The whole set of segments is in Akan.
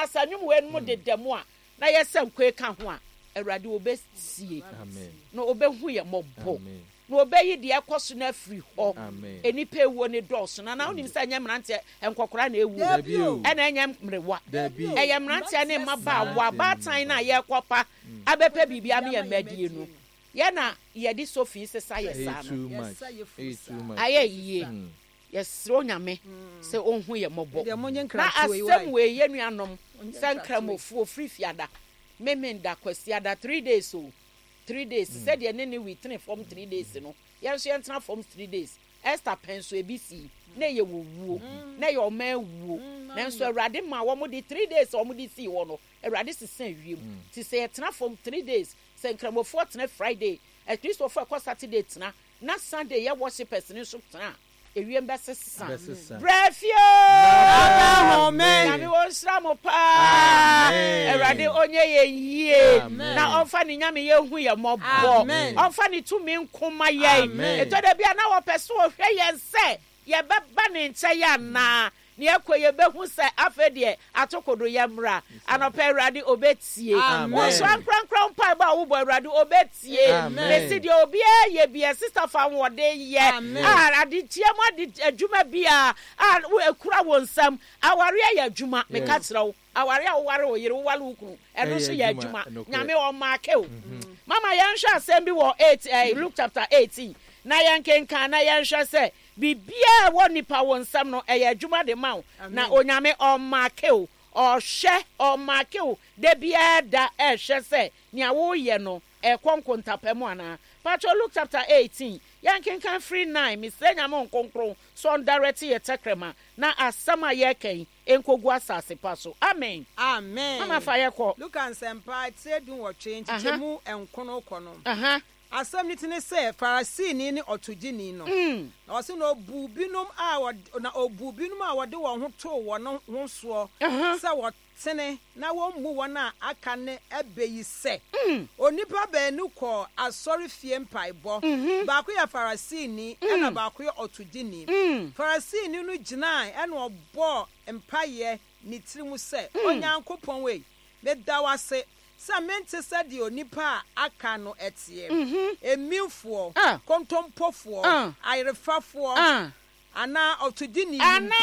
na asanyum we no de demo a na yesem kwe ka ho a Awurade obesie no obehu ye mobbo no obeyi de ekoso na free ho enipa ewo ne dose na onim se anya mrante enkokora na ewu ena anya mrewa eye mrante ne maba wa batan na ye kopa abepa bibia me yemedie no ye na ye di Sophie sesa yesa no aye yesro nyame se onhu ye mobbo na asem we ye nuanom sankramofu free fiada memenda kwasiada 3 days so 3 days said ye ne we train from 3 days no ye so entra from 3 days Esther penso ebisi na ye wuwo na ye oma wuwo na so Awurade ma wo mo di 3 days o mo di si wo no Awurade sesen wiem ti say entra from 3 days sankramofo tena Friday at least for Saturday tena na Sunday ye worshipers ni so tena ewiem besesa brefio amen na mi won sra mo pa Awurade onye ye yie na onfa ni nyame ye hu ye mobbo onfa ni tumi nkoma ye etoda bia na wo peso hwe ye se ye beba ne nche ya na ni ekoye behu se afede atokodo ye mra anopa Awurade obetie wo so ankran pa ba wo bo Awurade obetie mesi de obi ye bia sister fa wode ye ade tie mo de adwuma bia ekura wonsam aware ya adwuma me ka kirawo aware aware o yire wale ukuru eno so ya adwuma nyame o maake o mama yanhwa asem bi wo 8 Luke chapter 18 na yankenka na yanhwa se bibia wo nipa wonsam no eya adwuma de mawo na onyame o maake o ohwe o maake o de bia da ehwe se nia wo ye no konkontapemu ana Pacho Luke chapter 18 yankenka free 9 misenya mo nkonkron so direct ye tekrema na asama ye ken enkogu asase paso amen mama fire ko Luke and sempa tedun wo twen chemu enkono kono asam ni tene se Pharisee ni otugini no na wose no obubinum a wode wo ho to wo no ho so se wo tene na wo mu wo na aka ne ebeyi se onipa ba nu ko asori fie mpaibo ba ko ya Pharisee ni na ba ko ya otugini Pharisee ni no gina na obo mpaye ni tirimu se onyankopon we me dawase Samente sadi onipa aka no etie emifo kontompofo ayrefafo ana otudini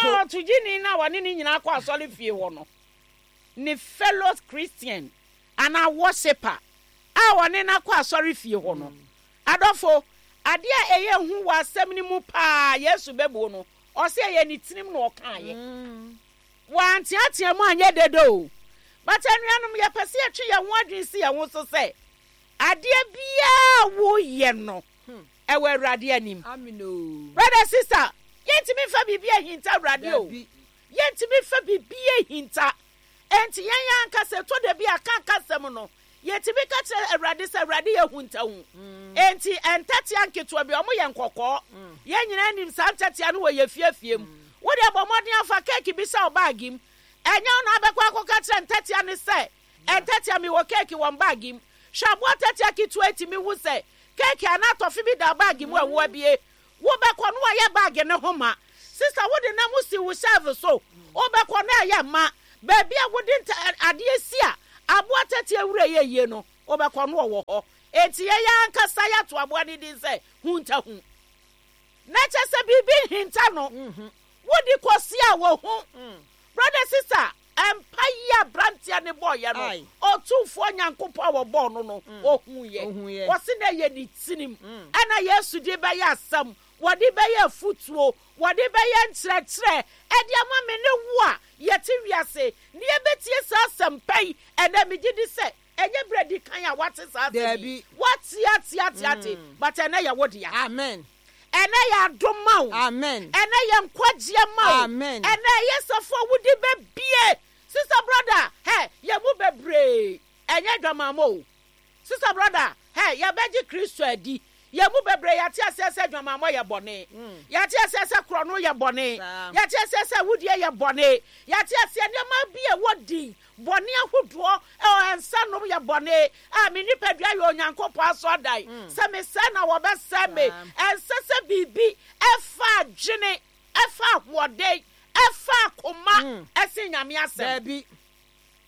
na wani ni nyina kwa asole fie wo no ni fellow Christian ana worshiper wani na kwa asole fie wo no adofo ade a eye hu wa asem ni mu pa Yesu bebo no o se ye ni tinim no okaye wanti atia mu anye dedo but anuanom ye pese atwe ye ho adwen si ye ho so se ade bia wo ye no e wa Awurade anim amino brother sister yentimi fa bibia hinta Awurade o yentimi fa bibia hinta enti yan anka se to de bia kan kasem no yentimi ka che Awurade se Awurade ye hunta hu enti entati anketo bia omo ye nkokọ ye nyina anim sa entati anu wo ye fiafiem wo de abomodin afa cake bi sa obagim enya na abekwa akoka tre ntatia ne se ntatia mi wo cake won bagim shabo ntatia ki 20 mi hu se cake ana tofi bi da bagim wa wo bie wo bekọ no ya bag ne homa sister wo de na musi wo serve so wo bekọ na ya ma ba bia wo de ade sia abo ntatia wura ye no wo bekọ no wo ho enti ye ya nkasa ya to abo de din se hunta hu na chese bibi hinta no wo di kosia wo hu brother sister empire brantia ne boy ya no otufo nyankopɔ wo bɔ no ohun ye wose na ye ni tinim ana Yesu de ba ya asam wode ba ya futuo wode ba ya nkyerɛkyerɛ ede ama me ne wo a ye ti wiase ne ye betie sa asam pai ena me gidi se enye bredi kan ya wate sa asam wate but ena ya wode ya amen ene ya domau amen ene ya nkwagye mau amen ene yesofo wudi be bie sister brother ye mu bebre enye dwamamo sister brother ya beji Kristo adi ye mu bebre ya ti asese dwamamo ye bone ya ti asese krono ye bone ya ti asese wudi ye bone ya ti asese nema bie wodi bone ahodo ensa no ye bone me nipadua ye onyankopɔ asodai se me se na wo be se me ensa se bibi efa dwene efa wode efa koma esi nyame asem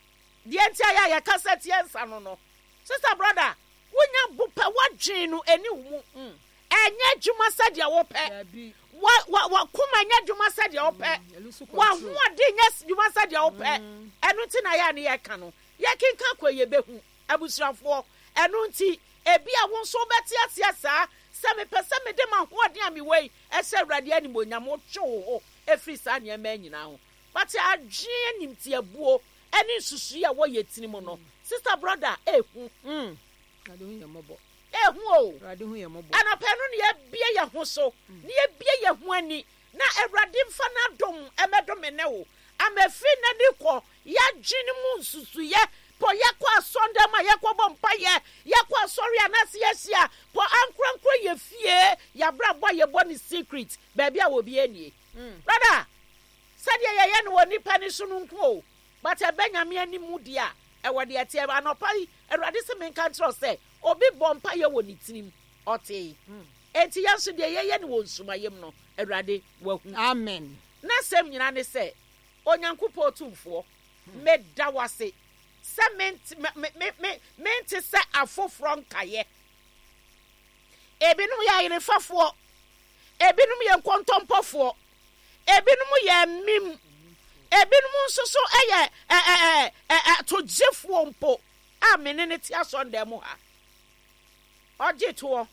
the entire ya cassette yes no. Sister brother, wonya bupa wadwen no eni wo. Enye dwuma said ya wo pe. Wa kuma nya dwuma said ya wo pe. Wa ho ade nya dwuma said ya wo pe. Enu ti na ya ne ye ka no. Ye kinka kwa ye behu abusrafo. Enu nti ebi a won so beti asa se me pese me de man ho ade ami wei ese awrade ani monyam wo two efri sa ne ma nyina ho. But adwen nimti abuo eni susu ya wo ye tinimu no. Sister brother ehu ade hu ye mobo ehu o ade hu ye mobo anapenu ne ye bie ye ho so ne ye bie ye ho ani na awrade mfa na dom emedom ne wo amafi na dikọ ya dwene mu susu ye po ye kwa sonda ma ye kwa bompa ye kwa sorry anase ye sia po ankrankro ye fie ya bra boy ye boni secret baby a wo bi anie brother said ye no woni pani sunu nko but ebenyame ani mu dia e wode ate anopai awrade se menka tro se obi bompa ye woni tinim ote enti yanso de ye no wonsumayem no awrade wahu amen na sem nyina ne se onyankopo tumfo meda wase se mente se afofro nkaye ebinum ya irefafo ebinum ye nkontompofo ebinum ye mim ebinum nsoso eye to jefo mpo amene ne ti asonde mu ha oje to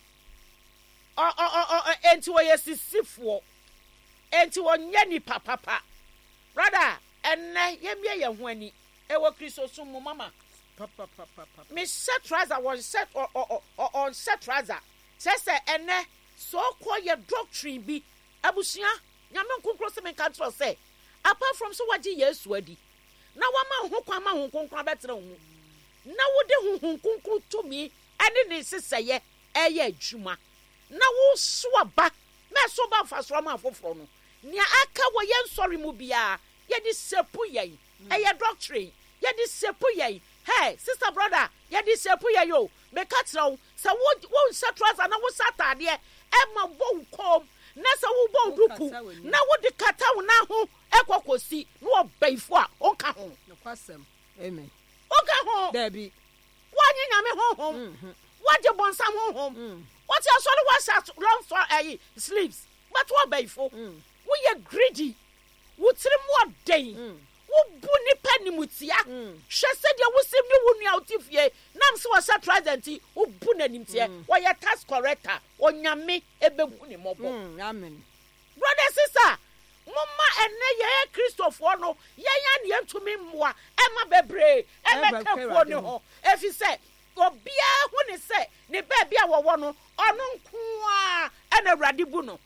enti wo yesisifo enti wonye ni papa brother enne yemie ye ho ani ewo Kristo sumu mama papa me set trouser was set on set trouser say enne so call your doctrine bi abusia nyame nkonkro se me kan tro say apart from so waji Yesu adi na wama ho kwa ma ho nkonkro betre ho na wode ho nkonkro to mi ene ne seseye eye adwuma na wo so aba me so ba fasoro ma foforo no nia aka wo ye nsori mu bia ye di sepu ye eye doctrine ye di sepu ye hey sister brother ye di sepu ye yo me katraw se wo nsatrasa na wo satade e ma bo kom na se wo bo duku na wo di kataw na ho ekokosi no obaifo a onka ho no kwasem amen onka ho dabi wanyi nyame ho ho waje bonsam ho ho what you sorry was long for sleeves but what obaifo we ye greedy wo tiri mo den wo bu ni panimutia hwese de wo sim ni wo nua otifie nam se wo satradenti wo bu nanimtie wo ye tax corrector onyame ebebu ni mobo amen brother sister mama enne ye Christopher no ye ya ne ntumi mmoa ema bebre emekafo ni ho efi se obia hu ni se ne ba bia wo no ono nko a ena awrade bu no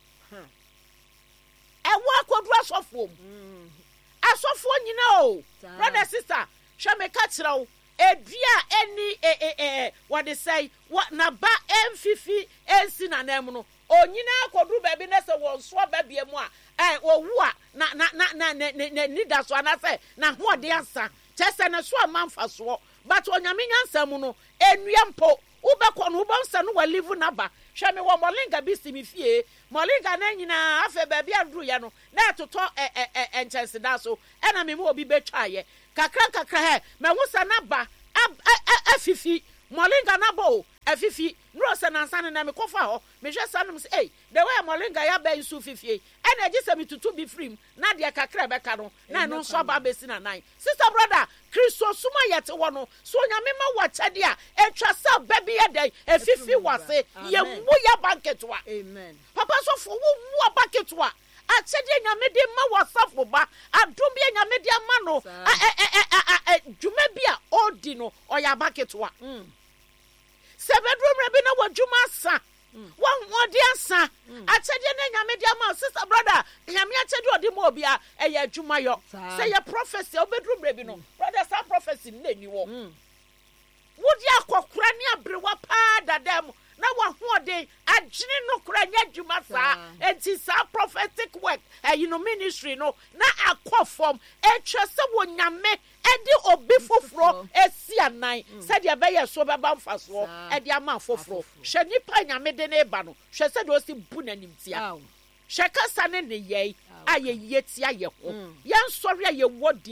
ewo akodu asofo asofo nyina o brother sister hwe me ka kira o edua eni what they say what na ba emfifi ensi na nam no onyina akodu ba bi na se won so ba bia mu a owu a na nida so na se na ho de asa chese na so amanfa so but onyame nyansa mu no enua mpo ubekọ no ubonsa no wa live na ba hwe me wo molinga bi simi fie molinga na nyina afa ba bia duru ya no na atoto enchanse da so ena me mo obi betwa ye kakra he me wusa na ba afifi molinga na bo afifi no se na nsan na me kofa ho me hwe sanum se the way molinga ya ba nsu fifie ena gise me tutu bi free na de kakra be ka no na no so ba be si na nan sister brother Kristo suma yete wo no so nyame ma wa chade a etwa sa ba bi ye dai afifi wase ye mu ya banket wa amen papa so fo wo mu banket wa achede nyame de ma wasafo ba adom bia nyame de ama no dwuma bia odi no oya banket wa se bedroom rebi na wadwuma sa wan wodi asa achede na nyame de ama sister brother nyame achede odi mo bia eye adwuma yo say your prophecy o bedroom rebi no brother sa prophecy na ni wo wodi akokora ni abrewa pa dadam na wa hoden agene no kora nya adwuma sa enti sa prophetic work ministry no na akofom etwese wo nyame edi obi foforo esi anan se de be ye so be ba mfaso edi ama foforo hwe nipa nyame de na eba no hwe se de o si bu nanimtia hwe kasa ne ne ye aye yetia ye ho ye nsori aye wodin wo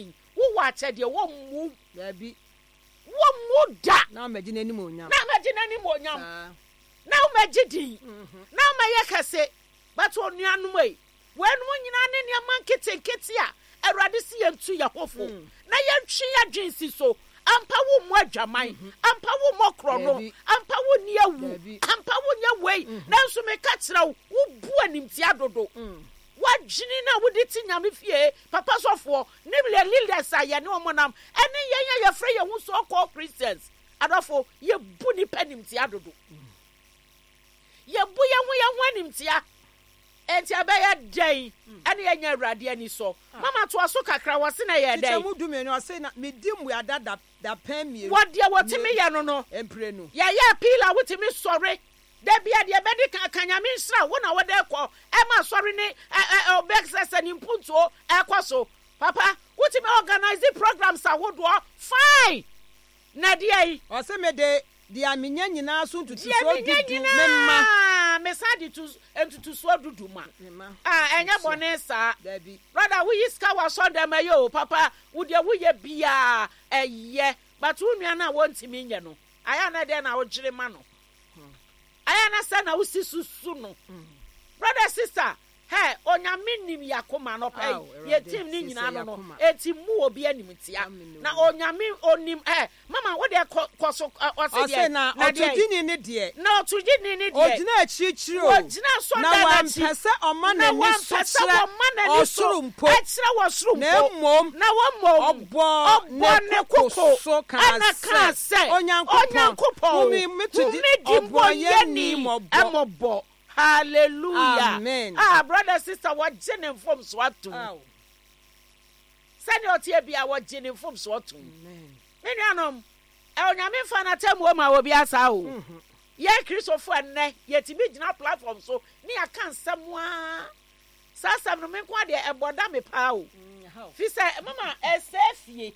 wo wache de wo mu Baby. Wo mu da. Na magina ni mo nyam. Na magina ni mo nyam. Na wo magidi. Na ma ye kase. But onuanum ei. Wenu nyina ne ne man kete a Awurade si yentu ye hofo. Na yentwe ya dwensi so. Ampa wo mu adwaman. Ampa wo mokro no. Ampa wo ni awu. Ampa wo nya wei. Nanso me ka kira wo bu animti adodo. Wajini na wudi ti nyame fie papa sofo nimle leaders aye ne omonam ene yenya ye frɛ ye hu so called Christians adofo ye bu ni panimti adodo ye bu ye hu animtia enti abaya dan ene yenya Awurade ani so mama to aso kakra wose na ye dan mu dumenu ase na medim we ada da pen mi wode wotimi ye no empre no ya pila wotimi sore Debia de bedi kanyame nsra wo na wode ekọ e ma sori ni obexes ni mpunto ekọ so papa wotimi organize programs awodo fine na de ai o se me de amenya nyina so ntutu so dudu memma me sadi tu entutu so dudu ma enya bone sa brother we iska wa so dem ayo papa wo de wo ye bia eye but unua na wontimi nye no aya na de na wo gire ma no ayana say na usi susu no brother sister hey onyame nim yakoma no pay yetim ni nyina no eti mu obi animtia na onyame onim mama wo de koso ose na otugini ni de na otugini ni de ogina achichiri o na wampese oma na ni sosra osurumpo achira wosurumpo na mom na wo obo ne koko ana ka se onyankopon umi obo ye ni mobo. Hallelujah. Amen. Brother, sister, what genin from Swatu? Send your tear be our genin from Swatu. Amen. Minianum, El Yamin Fanatem Woma will be as how. Ye Christopher and ne, yet to be not platform so near can someone. Sasa no men kwa de ebodame pao. Fisa mama esefie.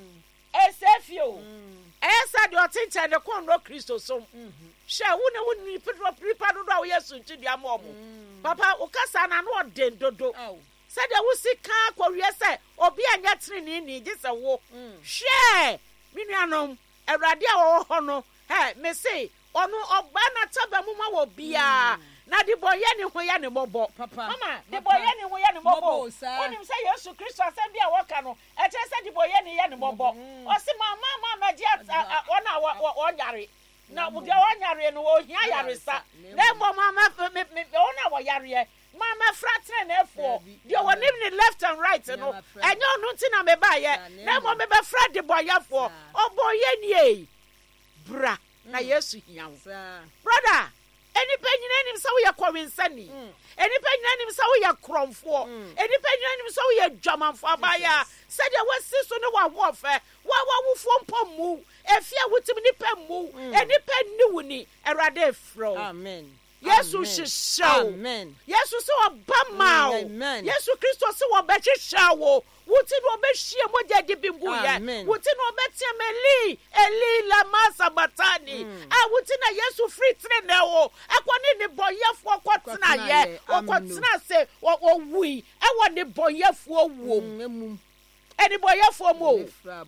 Esefio. Esa de otincha de kon no Christo so. Sha wona woni pipa do do yesu nti dia mo papa ukasa na no den dodo se de wo sika kwawie se obi anya trini ni gise wo hwe minuanom Awurade a wo ho no me say onu ogba na taba mu ma wo bia na de boye ni ho ya ne mobo mama de boye ni ho ya ne mobo onim se Yesu Kristo asem bia wo ka no e che se de boye ni ya ne mobo o se mama ma dia ona wo yare na wo nyare no wo hia yare sa na mo mama me ona wo yare mama fratre na efo de wo nim ni left and right no enyo no nti na me ba ye na mo me be fra de boyafo oboye ni bra na Yesu hia wo brother eni penyina nim sa wo ye kwensani eni penyina nim sa wo ye kromfo eni penyina nim sa wo ye dwamanfo abaya se de wasi so ne wa wo fe wa wo fo mpom efia wutim ni pemu eni penni wuni Awurade fro amen Yesu shishaw amen Yesu so obama amen Yesu Kristo so obechishawo wuti no obehie moja de bimbu ye wuti no obetie eli la masa batani wuti na Yesu free train na wo akwani ni boyefo kwotena ye okwotena se wo wui ewo ni boyefo wo eni boyefo mo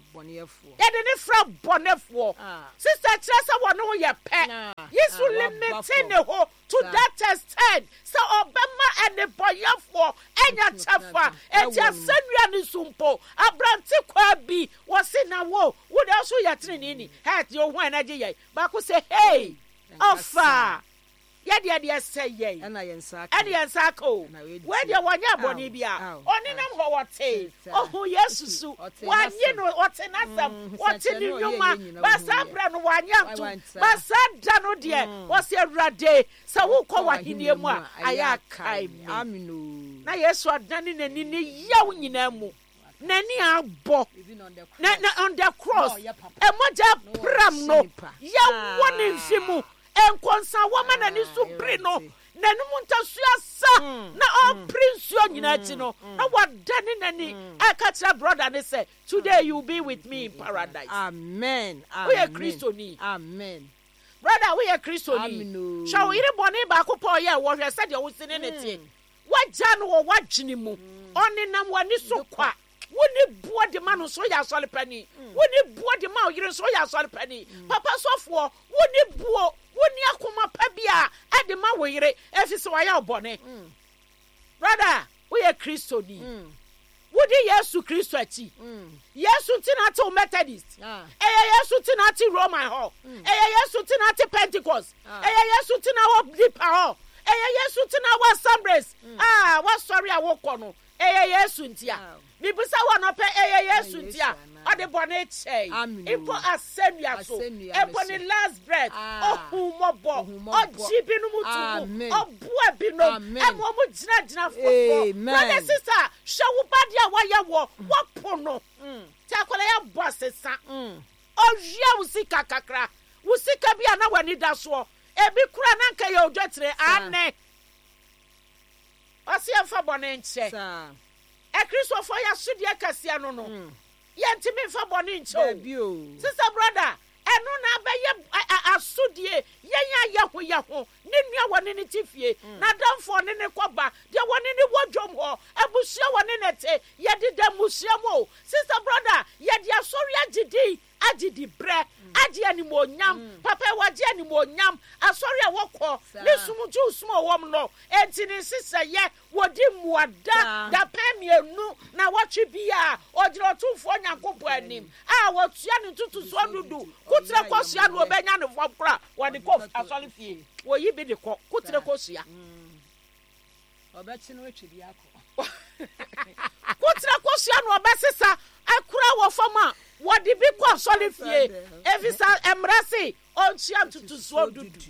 yede ni fra bonefo sister Teresa wono ye pe Yesu limite ne ho to that extent so obama eni boyefo enya chafa etia senua ni sumpo abranti kwa bi wose na wo de so ya trini ni het yo ho na je ye ba ko say hey ofa yede say ye na yensa ko we de wonya boni bia oni nam ho wote ohu Yesusu wanye no wote nasam wote ni nyuma basa bra no wanya ntu basa da no de wose Awurade sa wo kɔ wahenie mu a aya kai amino na Yesu adani nani ne yaw nyina mu nani abo na on the cross emoja pram no ya woni mfimu enkonsa woman na ni subri no nanum ntasuasa na all prince yo nyina ti no na wadane nani akacha brother ne say today you be with me in paradise amen we are Christoni amen brother we are Christoni shall we boni ba ko po ye wo hwe said wo sine ne tie wagya no wo wagene mu oni nam wani so kwa woni buo de ma no so ya asole pani woni buo de ma oyire so ya asole pani papa sofo woni buo woni akoma pa bia e de ma oyire efise wa ya obone brother we are Christo ni wodi Yesu Kristo achi Yesu tinati o Methodist Yesu tinati Roman ho Yesu tinati Pentecost Yesu tinati Deeper ho Yesu tinati Assemblies what story awoko no Yesu ntia bibusa wa no pe Yesu ntia o de bone chei ipo asemia so ebo ni last breath ohumobo ojibinu mutubu obua bino emo mu gina fofo brother sister shawu badia wayewo wapono takola ya bosesa ojia usika kakra usika bia na wani daso ebi kura na nka ye odwetire ane osia fa bone nche Christopher ya sudie kasia no yentimi fa bone nche sister brother enu na abaye asudie yenya yeho ne nua woni ne tifie na damfo ne ne koba de woni ne wodwom ho abusia woni ne te ye de damusia mo sister brother ye de asori agidi bre agi animonyam papa waje animonyam asori awokọ ne sumuju sumo wom no entini sister ye wodi muada da pamienu na watwe bia ogiro tumfo nyankopọ anim wotua ne tutu so dudu kutre kosua no obenya ne fokra wodi ko asori fie wo yi bi de ko kutre kosua obechi no etwi akọ kutre kosua no obesesa akura wo fama wodi bi ko asori fie evisa emrasi onchia tutu so dudu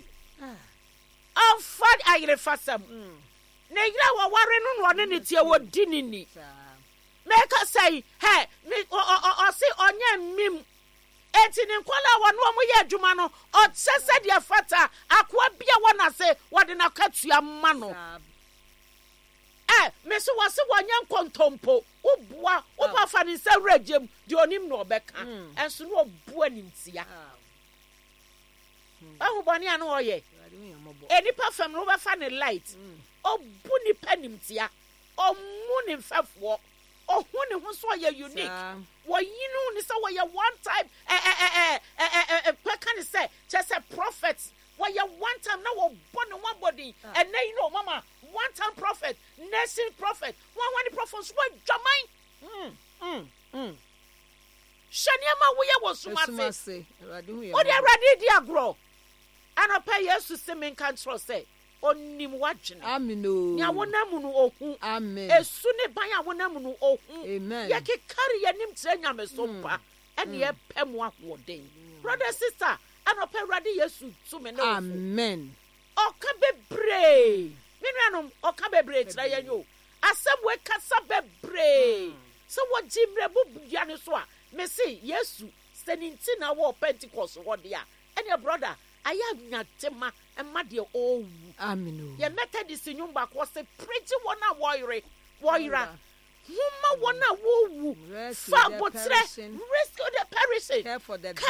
afad ayire fasam ne yira wo ware no no ne tie wodi nini make say hey o si onye mim eti ne nkola wono mo ye adwuma no o sese de fata akwa bia wona se wodi na katua ma no meso wase wanya nkontompo ubua ubafa ni se regem de onim no obeka enso no obua nimtia ahubani anu oye enipa fam no bafa ne light obu ni panimtia omu ni mfafo ohun ni ho so ye unique wo yinu ni se wo ye one time can say just a prophet wo ye one time na wo born one body and now you know mama one time prophet nation prophet one prophets wo dwaman shaniama wo ye wo sumase o de ready dia gro anopa Yesu se men kan tro say onim wadwene amino nya wonamu no ohun amen esu ne ban a wonamu no ohun amen ye kekare ye nim tire nyame so mpa ene ye pem ahoden brother sister anopa ready Yesu to me no amen oka bebre menuanom oka bebre tira ye nyo asem we kasa bebre so wo jimre bubua ne so a me say Yesu seninti na wo Pentecost wo de a ene brother aya nyatema ema de owu amino ye Methodist nyumba ko se preach wona woyra huma wona wowu fa botre rescue the perishing care for the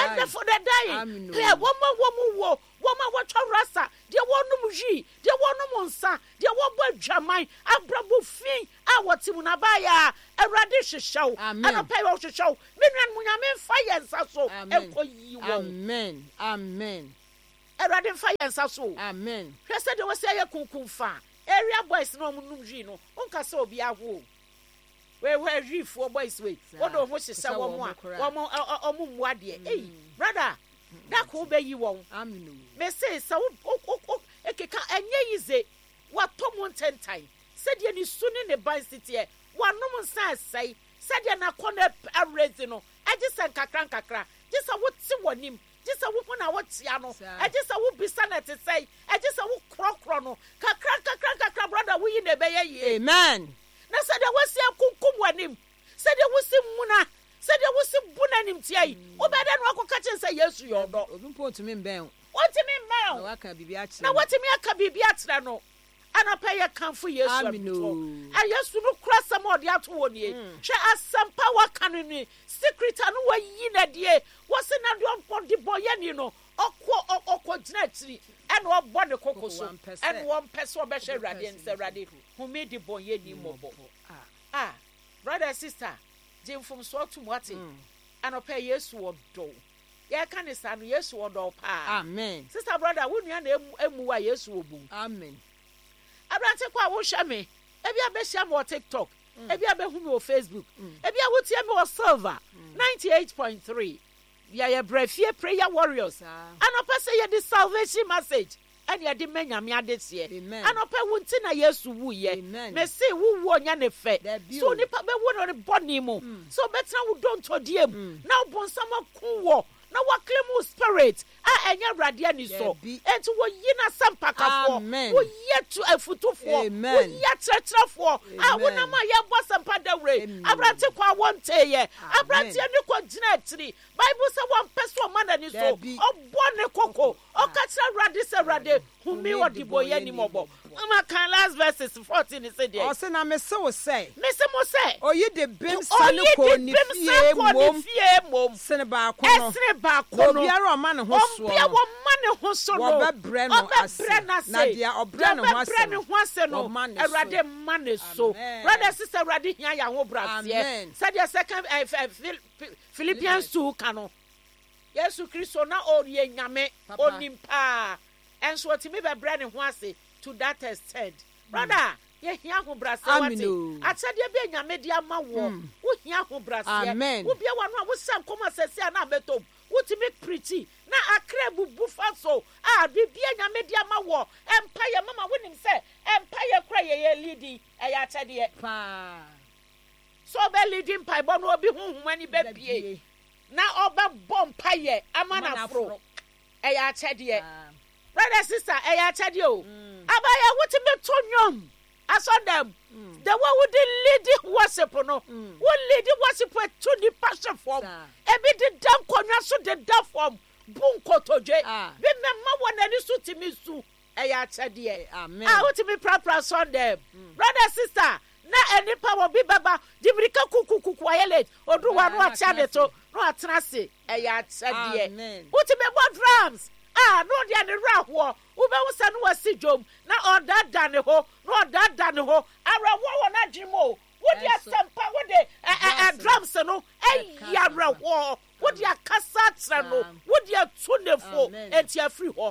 dying here woman watwa rasa de wonum hwi de wonum nsa de wobo adwaman abrabo fin a wotim na baya awrade hwehwew ana pay wo hwehwew menuan munyame fa yensa so ekoyi wo amen awrade fa yensa so amen hwese de wo se ye kunkun fa area boys no munum hwi no onka se obi aho we hwi fo boys we wodo ho hwehwe wo omo muade brother da ko be yi won amino me say sa wo ekeka enye yize wato mo ntentan se de ni suni ne ban city e wanom nsa sai se de na kona arezi no eje se nkakra je sa wo ti wonim je sa wo na wo tia no eje sa wo bisa na te sai eje sa wo krokro no kakra brother wo yi na be ye amen na se de wo se kunkum wonim se de wo se muna se de wo se buna nim tiai obeda no akoka chen say Yesu yodo obimpo tumi mben wotimi mben na waka bibia kire na wotimi aka bibia kire no anapa ye kanfo Yesu amino Yesu no kura samodi ato woni hwe asampa waka no ni secret anu wayi na die wo se na do de boye ni no okọ gina tiri ene obo ne kokoso ene won pese obehwe rade nse rade humi de boye ni mobo brother sister Jim so to what and pay yes or do. Ya can is an yes or do pa. Amen. Sister brother, wouldn't you emu yes will boom? Amen. Abrante kwa wo hwe me. Ebi abehia mo TikTok. Ebi abehu me o Facebook. Ebi awotie me o Silver 98.3. Ya ye brefie prayer warriors. Anopa say ye the salvation message. And ya di menya me adesie. Anopa wunti na Yesu wu ye. Me say wu wo nya ne fe. So nipa be wo no boni mu. So betra wo don to diem. Now bon sama kunwo. Na waklemu spirit enya rade ani so enti wo yina sampakafo wo yetu afutufo wo yetrefrefo wona ma ye bo sampa dawre abrante kwa wonte ye abrante ni ko gina atiri bible say one person man ani so obone koko okatra rade se rade humi odibo ye ni mobo ama kan last verses 14 is said there o say na me se wo say mo say oyi de bim sane ko ni fie mom sene ba ko no obiara o man ho so obia wo man ho so no obebre no ase na dia obre no ho ase no erade man so brother sister erade hia ya ho brase said the second Philippians 2 kano Yesu Kristo na ori nyame onimpa enso otimi be bre ne ho ase to that extent brother ye hia ho brase wate atade be nyame dia ma wo wo hia ho brase wo bia wano a wo sam koma sese na betom wotimi preach na akra bubu faso bibia nyame dia ma wo empire mama wonim se empire kra ye leading ya atade pa so be leading pai bo no obi hunhum ani be pie na oba bompaye amana fro ya atade brother sister ya atade o abaya wotimi to nyom aso dem the one who did leading worship no who leading worship to the passion form ebi the dam konwa so the dam form bun kotoje be memma wona ni so timi su ya atade amen wotimi prapra so dem brother sister na any power bi baba dibrika kukukuku ayele oduwa no atiade to no atrase ya atade wotimi bo drums no dia ne raho wo be wo se no wasi dwom na odada ne ho no odada ne ho arawo na dwimo wo dia sempa wo de drums no ya raho wo dia kasa tra no wo dia tunefo enti afri ho